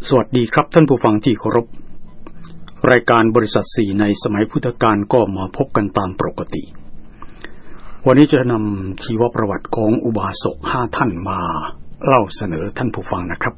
สวัสดีครับท่านผู้ฟังที่เคารพรายการบริษัท4ในสมัยพุทธกาลก็มาพบกันตามปกติวันนี้จะนำชีวประวัติของอุบาสก5ท่านมาเล่าเสนอท่านผู้ฟังนะครับ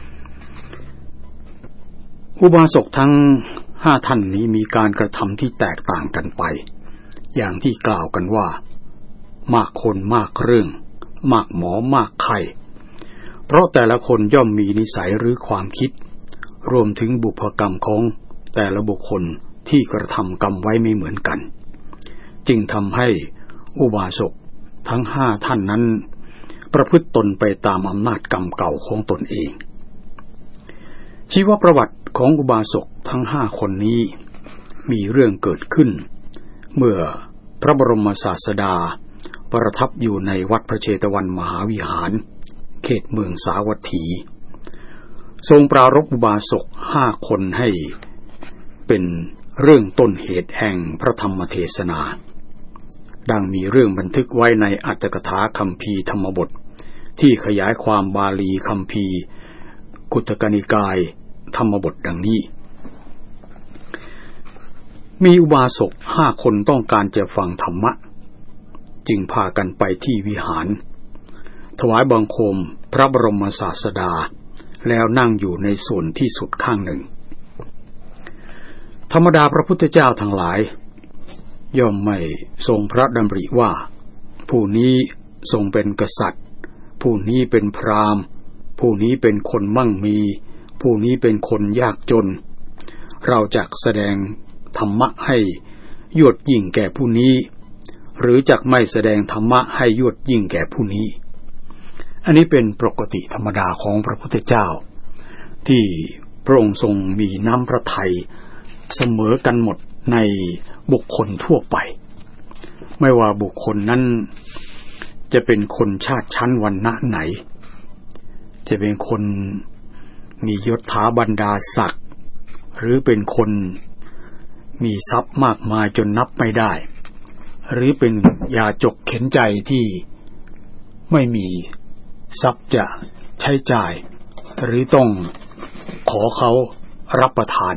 อุบาสกทั้ง5ท่านนี้มีการกระทำที่แตกต่างกันไปอย่างที่กล่าวกันว่ามากคนมากเรื่องมากหมอมากไข้เพราะแต่ละคนย่อมมีนิสัยหรือความคิดรวมถึงบุพกรรมของแต่ละบุคคลที่กระทำกรรมไว้ไม่เหมือนกันจึงทำให้อุบาสกทั้ง5ท่านนั้นประพฤติตนไปตามอำนาจกรรมเก่าของตนเองชีวประวัติของอุบาสกทั้ง5คนนี้มีเรื่องเกิดขึ้นเมื่อพระบรมศาสดาประทับอยู่ในวัดพระเชตวันมหาวิหารเขตเมืองสาวัตถีทรงปรารภอุบาสก5คนให้เป็นเรื่องต้นเหตุแห่งพระธรรมเทศนาดังมีเรื่องบันทึกไว้ในอัตถกถาคัมภีร์ธรรมบทที่ขยายความบาลีคัมภีร์คุตกนิกายธรรมบทดังนี้มีอุบาสก5คนต้องการจะฟังธรรมะจึงพากันไปที่วิหารถวายบังคมพระบรมศาสดาแล้วนั่งอยู่ในส่วนที่สุดข้างหนึ่งธรรมดาพระพุทธเจ้าทั้งหลายย่อมไม่ทรงพระดำริว่าผู้นี้ทรงเป็นกษัตริย์ผู้นี้เป็นพราหมณ์ผู้นี้เป็นคนมั่งมีผู้นี้เป็นคนยากจนเราจักแสดงธรรมะให้ยวดยิ่งแก่ผู้นี้หรือจักไม่แสดงธรรมะให้ยวดยิ่งแก่ผู้นี้อันนี้เป็นปกติธรรมดาของพระพุทธเจ้าที่พระองค์ทรงมีน้ำพระทัยเสมอกันหมดในบุคคลทั่วไปไม่ว่าบุคคลนั้นจะเป็นคนชาติชั้นวรรณะไหนจะเป็นคนมียศถาบรรดาศักดิ์หรือเป็นคนมีทรัพย์มากมายจนนับไม่ได้หรือเป็นยาจกเข็นใจที่ไม่มีทรัพย์จะใช้จ่ายหรือต้องขอเขารับประทาน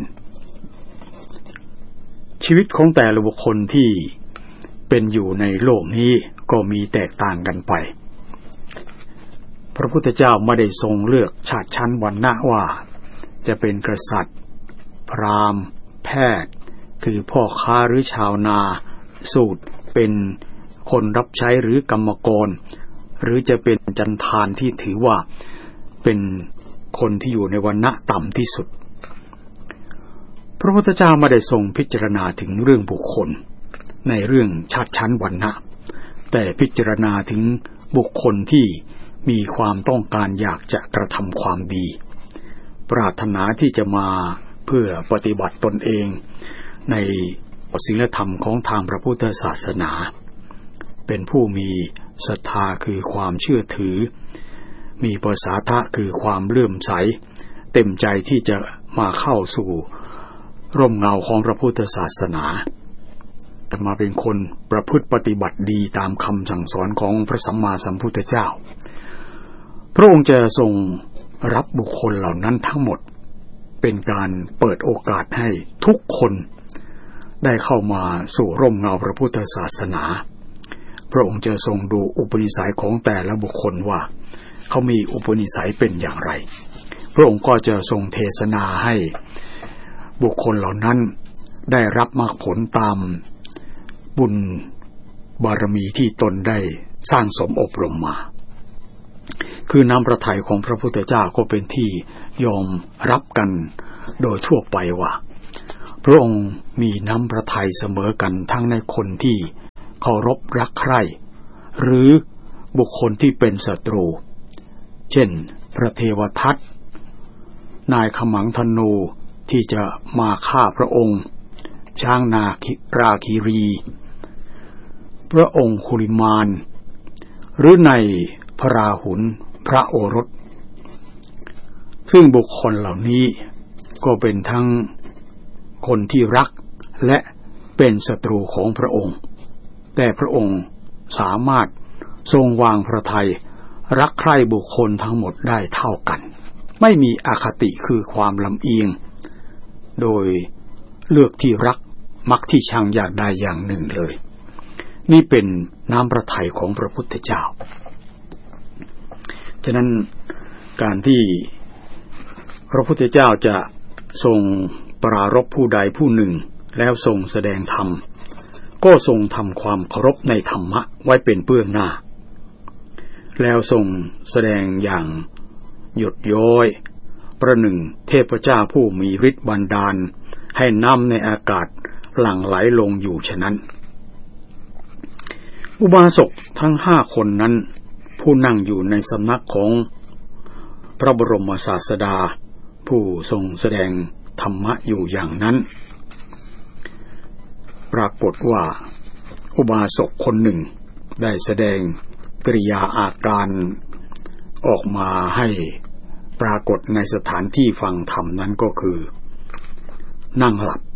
ชีวิตของแต่ละบุคคลที่เป็นอยู่ในโลกนี้ก็มีแตกต่างกันไปพระพุทธเจ้าไม่ได้ทรงเลือกชาติชั้นวรรณะว่าจะเป็นกษัตริย์พราหมณ์แพทย์คือพ่อค้าหรือชาวนาสูตรเป็นคนรับใช้หรือกรรมกรหรือจะเป็นจันทานที่ถือว่าเป็นคนที่อยู่ในวรรณะต่ำที่สุดพระพุทธเจ้าไม่ได้ทรงพิจารณาถึงเรื่องบุคคลในเรื่องชาติชั้นวรรณะแต่พิจารณาถึงบุคคลที่มีความต้องการอยากจะกระทำความดีปรารถนาที่จะมาเพื่อปฏิบัติตนเองในศีลธรรมของทางพระพุทธศาสนาเป็นผู้มีศรัทธาคือความเชื่อถือมีปสาทะคือความเลื่อมใสเต็มใจที่จะมาเข้าสู่ร่มเงาของพระพุทธศาสนามาเป็นคนประพฤติปฏิบัติดีตามคำสั่งสอนของพระสัมมาสัมพุทธเจ้าพระองค์จะทรงรับบุคคลเหล่านั้นทั้งหมดเป็นการเปิดโอกาสให้ทุกคนได้เข้ามาสู่ร่มเงาพระพุทธศาสนาพระองค์จะทรงดูอุปนิสัยของแต่ละบุคคลว่าเขามีอุปนิสัยเป็นอย่างไรพระองค์ก็จะทรงเทศนาให้บุคคลเหล่านั้นได้รับมรรคผลตามบุญบารมีที่ตนได้สร้างสมอบรมมาคือน้ำพระทัยของพระพุทธเจ้าก็เป็นที่ยอมรับกันโดยทั่วไปว่าพระองค์มีน้ำพระทัยเสมอกันทั้งในคนที่เคารพรักใคร่หรือบุคคลที่เป็นศัตรูเช่นพระเทวทัตนายขมังธนูที่จะมาฆ่าพระองค์ช้างนาราคีรีพระองค์คุลิมานหรือในพระราหุลพระโอรสซึ่งบุคคลเหล่านี้ก็เป็นทั้งคนที่รักและเป็นศัตรูของพระองค์แต่พระองค์สามารถทรงวางพระทัยรักใคร่บุคคลทั้งหมดได้เท่ากันไม่มีอคติคือความลำเอียงโดยเลือกที่รักมักที่ชังอย่างใดอย่างหนึ่งเลยนี่เป็นน้ำพระทัยของพระพุทธเจ้าฉะนั้นการที่พระพุทธเจ้าจะทรงปรารภผู้ใดผู้หนึ่งแล้วทรงแสดงธรรมก็ทรงทำความเคารพในธรรมะไว้เป็นเบื้องหน้าแล้วทรงแสดงอย่างหยดย้อยประหนึ่งเทพเจ้าผู้มีฤทธิ์บันดาลให้น้ำในอากาศหลั่งไหลลงอยู่ฉะนั้นอุบาสกทั้ง5 คนนั้นผู้นั่งอยู่ในสำนักของพระบรมศาสดาผู้ทรงแสดงธรรมะอยู่อย่างนั้นปรากฏว่าอุบาสกคนหนึ่งได้แสดงกริยาอาการออกมาให้ปรากฏในสถานที่ฟังธรรมนั้นก็คือนั่งหลับ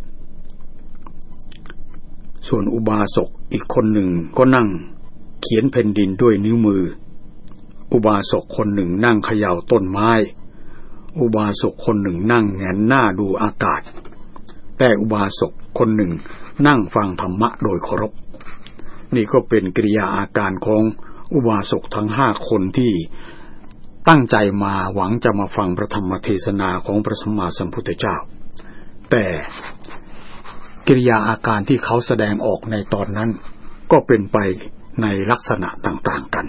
ส่วนอุบาสกอีกคนหนึ่งก็นั่งเขียนแผ่นดินด้วยนิ้วมืออุบาสกคนหนึ่งนั่งเขย่าต้นไม้อุบาสกคนหนึ่งนั่งแงนหน้าดูอากาศแต่อุบาสกคนหนึ่งนั่งฟังธรรมะโดยเคารพนี่ก็เป็นกิริยาอาการของอุบาสกทั้ง5 คนที่ตั้งใจมาหวังจะมาฟังพระธรรมเทศนาของพระสัมมาสัมพุทธเจ้าแต่กิริยาอาการที่เขาแสดงออกในตอนนั้นก็เป็นไปในลักษณะต่างๆกัน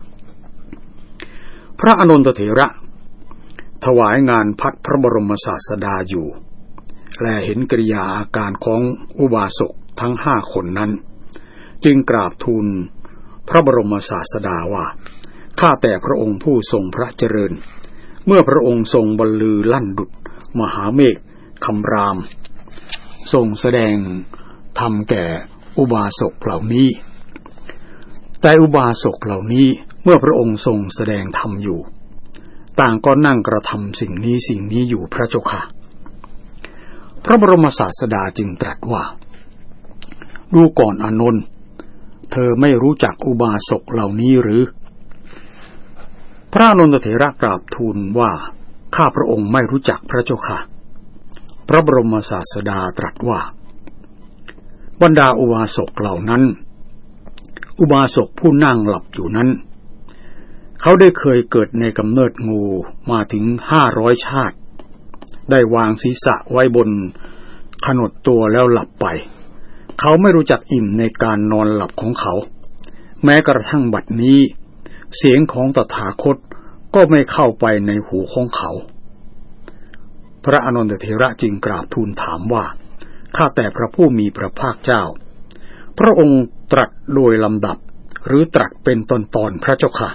พระอานนทเถระถวายงานพัดพระบรมศาสดาอยู่และเห็นกิริยาอาการของอุบาสกทั้ง5 คนนั้นจึงกราบทูลพระบรมศาสดาว่าข้าแต่พระองค์ผู้ทรงพระเจริญเมื่อพระองค์ทรงบรรลือลั่นดุจมหาเมฆคำรามทรงแสดงธรรมแก่อุบาสกเหล่านี้แต่อุบาสกเหล่านี้เมื่อพระองค์ทรงแสดงธรรมอยู่ต่างก็นั่งกระทำสิ่งนี้อยู่พระเจ้าค่ะพระบรมศาสดาจึงตรัสว่าดูก่อนอานนท์เธอไม่รู้จักอุบาสกเหล่านี้หรือพระอานนทเถระกราบทูลว่าข้าพระองค์ไม่รู้จักพระเจ้าค่ะพระบรมศาสดาตรัสว่าบรรดาอุบาสกเหล่านั้นอุบาสกผู้นั่งหลับอยู่นั้นเขาได้เคยเกิดในกำเนิดงูมาถึง500 ชาติได้วางศีรษะไว้บนขนดตัวแล้วหลับไปเขาไม่รู้จักอิ่มในการนอนหลับของเขาแม้กระทั่งบัดนี้เสียงของตถาคตก็ไม่เข้าไปในหูของเขาพระอานนทเถระจึงกราบทูลถามว่าข้าแต่พระผู้มีพระภาคเจ้าพระองค์ตรัสโดยลำดับหรือตรัสเป็นตอนพระเจ้าค่ะ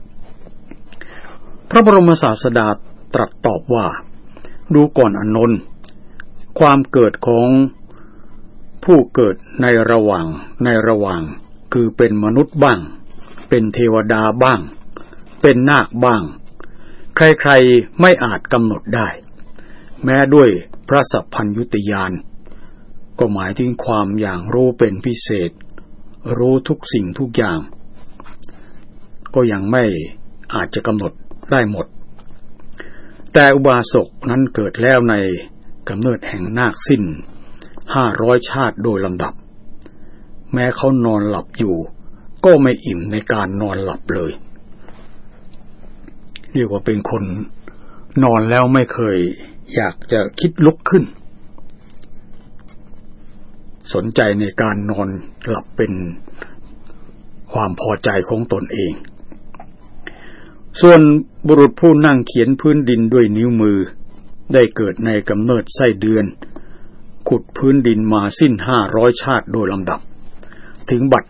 พระบรมศาสดาตรัสตอบว่าดูก่อนอานนท์ความเกิดของผู้เกิดในระหว่างคือเป็นมนุษย์บ้างเป็นเทวดาบ้างเป็นนาคบ้างใครๆไม่อาจกำหนดได้แม้ด้วยพระสัพพัญญุตญาณก็หมายถึงความอย่างรู้เป็นพิเศษรู้ทุกสิ่งทุกอย่างก็ยังไม่อาจจะกำหนดได้หมดแต่อุบาสกนั้นเกิดแล้วในกำเนิดแห่งนาคสิ้น500 ชาติโดยลำดับแม้เขานอนหลับอยู่ก็ไม่อิ่มในการนอนหลับเลยเรียกว่าเป็นคนนอนแล้วไม่เคยอยากจะคิดลุกขึ้นสนใจในการนอนหลับเป็นความพอใจของตนเองส่วนบุรุษผู้นั่งเขียนพื้นดินด้วยนิ้วมือได้เกิดในกำเนิดไส้เดือนขุดพื้นดินมาสิ้น500 ชาติโดยลำดับถึงบัด